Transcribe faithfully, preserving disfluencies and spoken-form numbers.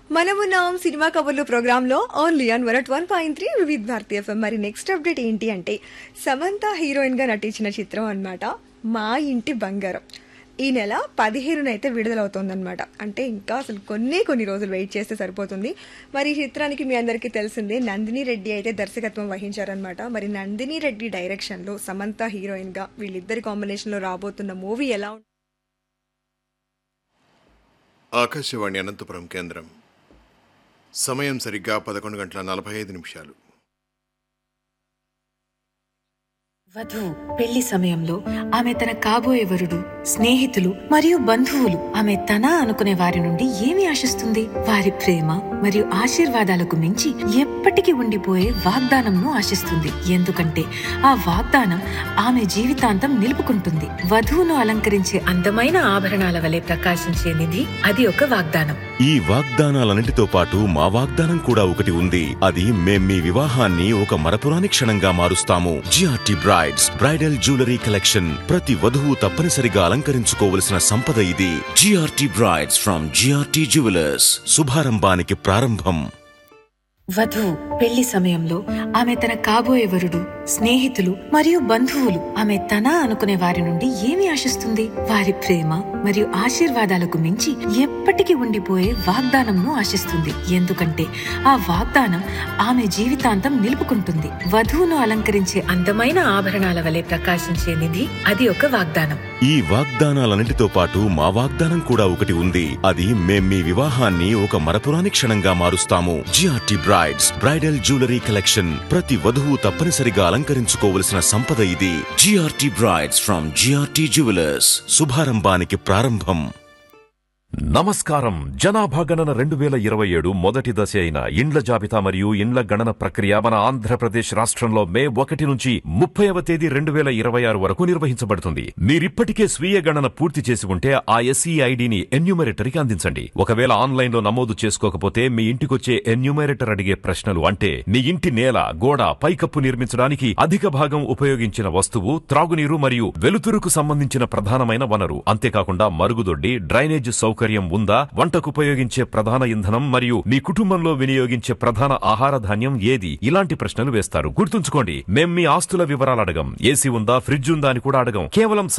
మనమున్నాం సినిమా కబుర్లు ప్రోగ్రాంలో only on one one point three వివిధ భారతీయ ఎఫ్ఎం. మరి నెక్స్ట్ అప్డేట్ ఏంటి అంటే సమంత హీరోయిన్ గా నటించిన చిత్రం అన్నమాట మా ఇంటి బంగారం. ఈ నెల పదిహేనున అయితే విడుదలవుతోందనమాట. అంటే ఇంకా అసలు కొన్ని కొన్ని రోజులు వెయిట్ చేస్తే సరిపోతుంది. మరి ఈ చిత్రానికి మీ అందరికీ తెలిసిందే నందిని రెడ్డి అయితే దర్శకత్వం వహించారనమాట. మరి నందిని రెడ్డి డైరెక్షన్ లో సమంత హీరోయిన్ గా వీళ్ళిద్దరి కాంబినేషన్ లో రాబోతున్న మూవీ ఎలా ఉంటుంది? ఆకాశవాణి అనంతపురం కేంద్రం. సమయం సరిగ్గా పదకొండు గంటల నలభై ఐదు నిమిషాలు. వధువు పెళ్లి సమయంలో ఆమె తన కాబోయే వరుడు, స్నేహితులు మరియు బంధువులు ఆమె తన అనుకునే వారి నుండి ఏమి ఆశిస్తుంది? వారి ప్రేమ మరియు ఆశీర్వాదాలకు మించి ఎప్పటికీ ఉండిపోయే వాగ్దానంను ఆశిస్తుంది. ఎందుకంటే ఆ వాగ్దానం ఆమె జీవితాంతం నిలుపుకుంటుంది. వధువును అలంకరించే అందమైన ఆభరణాల వలె ప్రకాశించే నిధి అది ఒక వాగ్దానం. ఈ వాగ్దానాలన్నిటితో పాటు మా వాగ్దానం కూడా ఒకటి ఉంది. అది మేం మీ వివాహాన్ని ఒక మరపురాని క్షణంగా మారుస్తాము. GRT brides bridal jewellery collection. ప్రతి వధువు తప్పనిసరిగా అలంకరించుకోవలసిన సంపద ఇది. GRT brides from GRT jewellers. శుభారంభానికి ప్రారంభం. వధువు పెళ్లి సమయంలో ఆమె తన కాబోయే వరుడు, స్నేహితులు మరియు బంధువులు ఆమె తన అనుకునే వారి నుండి ఏమి ఆశిస్తుంది? వారి ప్రేమ మరియు ఆశీర్వాదాలకు మించి ఎప్పటికీ ఉండిపోయే వాగ్దానంను ఆశిస్తుంది. ఎందుకంటే ఆ వాగ్దానం ఆమె జీవితాంతం నిలుపుకుంటుంది. వధువును అలంకరించే అందమైన ఆభరణాల వలె ప్రకాశించే నిధి అది ఒక వాగ్దానం. ఈ వాగ్దానాలన్నిటితో పాటు మా వాగ్దానం కూడా ఒకటి ఉంది. అది మేం మీ వివాహాన్ని ఒక మరపురాని క్షణంగా మారుస్తాము. GRT brides bridal jewellery collection. ప్రతి వధువు తప్పనిసరిగా అలంకరించుకోవలసిన సంపద ఇది. GRT brides from GRT jewellers. శుభారంభానికి ప్రారంభం. నమస్కారం. జనాభా గణన రెండు వేల ఇరవై ఏడు మొదటి దశ అయిన ఇండ్ల జాబితా మరియు ఇండ్ల గణన ప్రక్రియ మన ఆంధ్రప్రదేశ్ రాష్ట్రంలో మే ఒకటి నుంచి ముప్పైవ తేదీ రెండు వేల ఇరవై ఆరు వరకు నిర్వహించబడుతుంది. మీరిప్పటికే స్వీయ గణన పూర్తి చేసి ఉంటే ఆ ఎస్ఈ ఐడిని ఎన్యూమరేటర్కి అందించండి. ఒకవేళ ఆన్లైన్ లో నమోదు చేసుకోకపోతే మీ ఇంటికొచ్చే ఎన్యూమరేటర్ అడిగే ప్రశ్నలు అంటే మీ ఇంటి నేల, గోడ, పైకప్పు నిర్మించడానికి అధిక భాగం ఉపయోగించిన వస్తువు, త్రాగునీరు మరియు వెలుతురుకు సంబంధించిన ప్రధానమైన వనరు, అంతేకాకుండా మరుగుదొడ్డి, డ్రైనేజ్ సౌకర్యం ఉందా, వంటకు ఉపయోగించే ప్రధాన ఇంధనం మరియు మీ కుటుంబంలో వినియోగించే ప్రధాన ఆహార ధాన్యం ఏది, ఇలాంటి ప్రశ్నలు వేస్తారు. గుర్తుంచుకోండి, మేం మీ ఆస్తుల వివరాలు అడగం. ఏసీ ఉందా, ఫ్రిడ్జ్ ఉందా అని కూడా అడగం. కేవలం